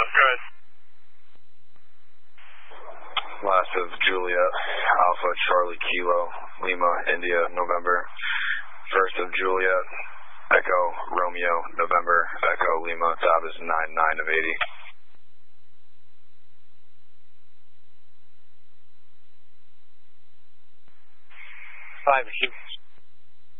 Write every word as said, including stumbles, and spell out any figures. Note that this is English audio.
good. Last of Juliet, Alpha Charlie Kilo, Lima, India, November. First of Juliet, Echo Romeo, November, Echo Lima, tab is nine nine of eighty. Five,